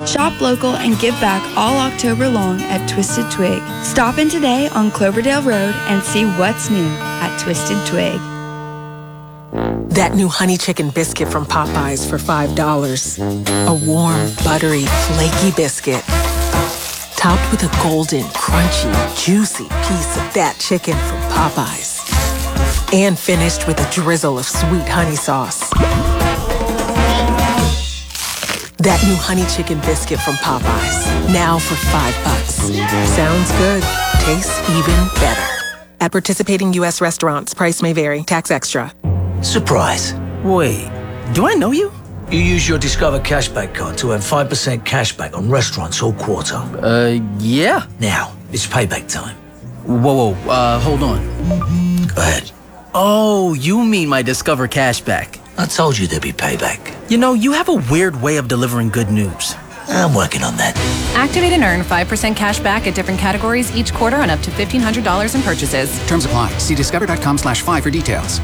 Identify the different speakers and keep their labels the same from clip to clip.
Speaker 1: Shop local and give back all October long at Twisted Twig. Stop in today on Cloverdale Road and see what's new at Twisted Twig.
Speaker 2: That new honey chicken biscuit from Popeyes for $5. A warm, buttery, flaky biscuit. Topped with a golden, crunchy, juicy piece of that chicken from Popeyes. And finished with a drizzle of sweet honey sauce. That new honey chicken biscuit from Popeyes. Now for $5. Sounds good. Tastes even better. At participating U.S. restaurants, price may vary. Tax extra.
Speaker 3: Surprise.
Speaker 4: Wait, do I know you?
Speaker 3: You use your Discover Cashback card to earn 5% cashback on restaurants all quarter.
Speaker 4: Yeah.
Speaker 3: Now, it's payback time.
Speaker 4: Whoa, hold on.
Speaker 3: Go ahead.
Speaker 4: Oh, you mean my Discover Cashback.
Speaker 3: I told you there'd be payback.
Speaker 4: You know, you have a weird way of delivering good news.
Speaker 3: I'm working on that.
Speaker 5: Activate and earn 5% cash back at different categories each quarter on up to $1,500 in purchases.
Speaker 6: Terms apply. See discover.com/5 for details.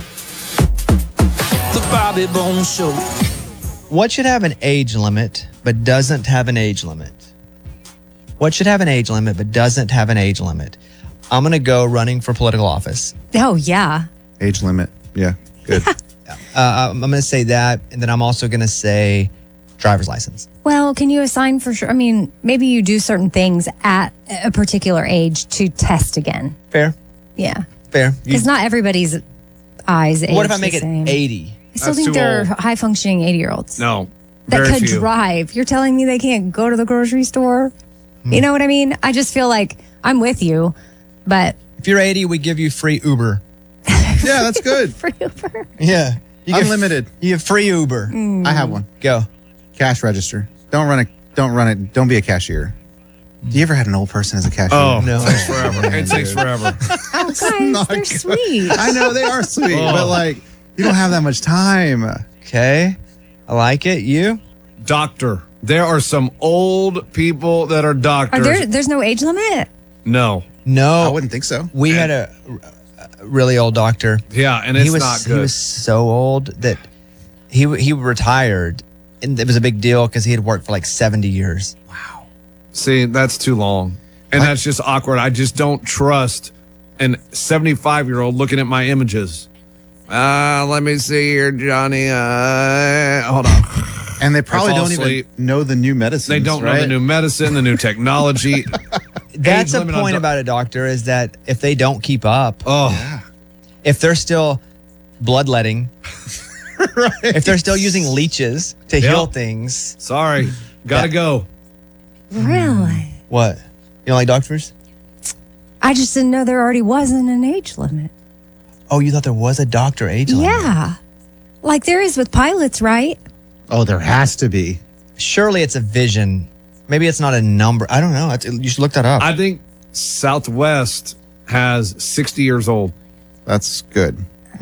Speaker 3: The Bobby Bones Show.
Speaker 7: What should have an age limit but doesn't have an age limit? What should have an age limit but doesn't have an age limit? I'm going to go running for political office.
Speaker 8: Oh, yeah.
Speaker 9: Age limit. Yeah, good.
Speaker 7: I'm going to say that, and then I'm also going to say driver's license.
Speaker 8: Well, can you assign for sure? I mean, maybe you do certain things at a particular age to test again.
Speaker 7: Fair.
Speaker 8: Yeah.
Speaker 7: Fair.
Speaker 8: Because not everybody's eyes age
Speaker 7: What if I make
Speaker 8: the
Speaker 7: it
Speaker 8: same.
Speaker 7: 80?
Speaker 8: I still think they're high-functioning 80-year-olds.
Speaker 9: No.
Speaker 8: That
Speaker 9: very
Speaker 8: could
Speaker 9: few.
Speaker 8: drive. You're telling me they can't go to the grocery store? You know what I mean? I just feel like I'm with you, but...
Speaker 7: If you're 80, we give you free Uber.
Speaker 9: Yeah, that's good.
Speaker 8: Free Uber?
Speaker 7: Yeah. You get
Speaker 9: Unlimited.
Speaker 7: You have free Uber.
Speaker 9: I have one.
Speaker 7: Go.
Speaker 9: Cash register. Don't run it. Don't be a cashier. Do you ever had an old person as a cashier?
Speaker 10: Oh,
Speaker 7: No.
Speaker 10: it takes forever. It takes forever.
Speaker 8: Oh, guys,
Speaker 9: not
Speaker 8: they're
Speaker 9: good.
Speaker 8: sweet.
Speaker 9: I know they are sweet, but like you don't have that much time.
Speaker 7: Okay. I like it. You?
Speaker 10: Doctor. There are some old people that are doctors.
Speaker 8: There's no age limit?
Speaker 10: No.
Speaker 7: No.
Speaker 9: I wouldn't think so.
Speaker 7: We had a really old doctor.
Speaker 10: Yeah, and it's
Speaker 7: he was,
Speaker 10: not good.
Speaker 7: He was so old that he retired, and it was a big deal because he had worked for like 70 years.
Speaker 10: See, that's too long. And that's just awkward. I just don't trust an 75-year-old looking at my images. Let me see here, Johnny. Hold on.
Speaker 9: And they probably
Speaker 10: fall
Speaker 9: don't
Speaker 10: asleep.
Speaker 9: even know the new medicine.
Speaker 10: They don't know the new medicine, the new technology.
Speaker 7: That's the
Speaker 10: limit on
Speaker 7: point about a doctor is that if they don't keep up, if they're still bloodletting, if they're still using leeches to heal things.
Speaker 10: Sorry. Gotta go.
Speaker 8: Really?
Speaker 7: What? You don't like doctors?
Speaker 8: I just didn't know there already wasn't an age limit.
Speaker 7: Oh, you thought there was a doctor age limit?
Speaker 8: Yeah. Like there is with pilots, right?
Speaker 9: Oh, there has to be.
Speaker 7: Surely it's a vision. Maybe it's not a number. I don't know. You should look that up.
Speaker 10: I think Southwest has 60 years old.
Speaker 9: That's good.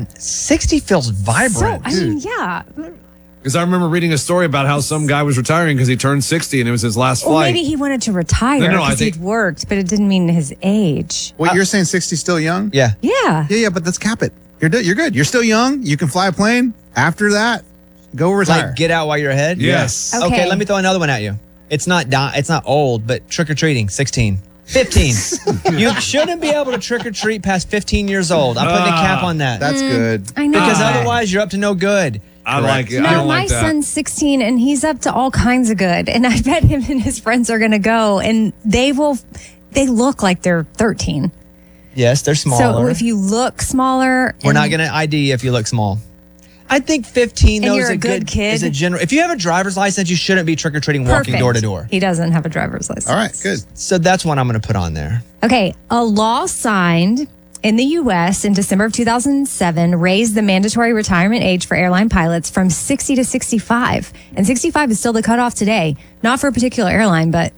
Speaker 7: 60 feels vibrant.
Speaker 8: So, I mean, yeah.
Speaker 10: Because I remember reading a story about how some guy was retiring because he turned 60 and it was his last
Speaker 8: Well,
Speaker 10: flight.
Speaker 8: maybe he wanted to retire
Speaker 10: No, I
Speaker 8: because
Speaker 10: think-
Speaker 8: he'd worked, but it didn't mean his age.
Speaker 9: Wait, you're saying 60 still young?
Speaker 7: Yeah.
Speaker 8: Yeah.
Speaker 9: Yeah, but let's cap it. You're good. You're still young. You can fly a plane. After that, go retire.
Speaker 7: Like get out while you're ahead?
Speaker 10: Yes.
Speaker 8: Okay.
Speaker 7: Let me throw another one at you. It's not old, but trick-or-treating, 16. 15. You shouldn't be able to trick-or-treat past 15 years old. I'm putting a cap on that.
Speaker 9: That's good.
Speaker 8: I know.
Speaker 7: Because otherwise you're up to no good.
Speaker 10: I like it. I
Speaker 8: No,
Speaker 10: don't
Speaker 8: my
Speaker 10: like that.
Speaker 8: son's 16 and he's up to all kinds of good. And I bet him and his friends are going to go and they look like they're 13.
Speaker 7: Yes, they're smaller.
Speaker 8: So if you look smaller.
Speaker 7: We're not going to ID you if you look small. I think 15
Speaker 8: And
Speaker 7: though
Speaker 8: you're
Speaker 7: is
Speaker 8: a good kid.
Speaker 7: is a general. If you have a driver's license, you shouldn't be trick-or-treating walking
Speaker 8: Perfect.
Speaker 7: door to door.
Speaker 8: He doesn't have a driver's license.
Speaker 9: All right, good.
Speaker 7: So that's what I'm going to put on there.
Speaker 8: Okay. A law signed in the U.S. in December of 2007 raised the mandatory retirement age for airline pilots from 60 to 65. And 65 is still the cutoff today. Not for a particular airline, but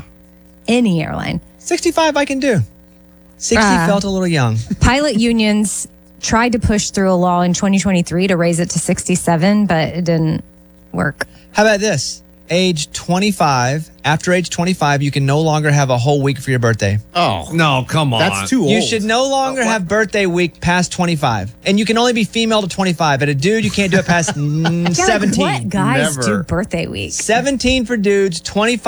Speaker 8: any airline.
Speaker 7: 65 I can do. 60 felt a little young.
Speaker 8: Pilot unions tried to push through a law in 2023 to raise it to 67, but it didn't work.
Speaker 7: How about this? Age 25. After age 25, you can no longer have a whole week for your birthday.
Speaker 9: Oh,
Speaker 10: No, come on.
Speaker 9: that's too old.
Speaker 7: You should no longer have birthday week past 25. And you can only be female to 25. But a dude, you can't do it past
Speaker 8: Yeah, like,
Speaker 7: 17.
Speaker 8: what guys
Speaker 9: Never.
Speaker 8: do birthday week?
Speaker 7: 17 for dudes, 25